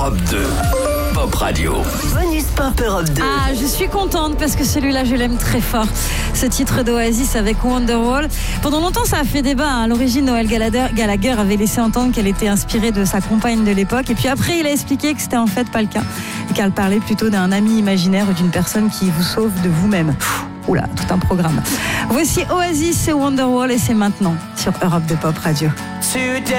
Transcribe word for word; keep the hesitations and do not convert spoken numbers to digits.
Europe deux. Pop Radio. Bonus Pop Europe deux. Ah, je suis contente parce que celui-là, je l'aime très fort. Ce titre d'Oasis avec Wonderwall. Pendant longtemps, ça a fait débat. À l'origine, Noël Gallagher, Gallagher avait laissé entendre qu'elle était inspirée de sa compagne de l'époque. Et puis après, il a expliqué que c'était en fait pas le cas. Et qu'elle parlait plutôt d'un ami imaginaire ou d'une personne qui vous sauve de vous-même. Oula, tout un programme. Voici Oasis et Wonderwall et c'est maintenant sur Europe deux Pop Radio.